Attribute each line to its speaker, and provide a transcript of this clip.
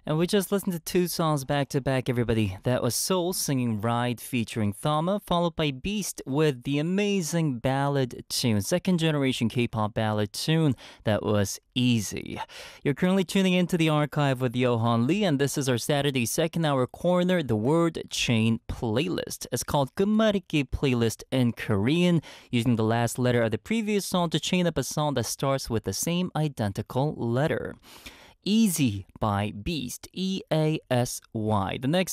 Speaker 1: And we just listened to two songs back to back, everybody. That was Soul singing Ride featuring Thama, followed by Beast with the amazing ballad tune, second generation K-pop ballad tune that was Easy. You're currently tuning into the archive with Johan Lee, and this is our Saturday second hour corner, the Word Chain playlist. It's called Kummariki playlist in Korean, using the last letter of the previous song to chain up a song that starts with the same identical letter. Easy by Beast, Easy. The next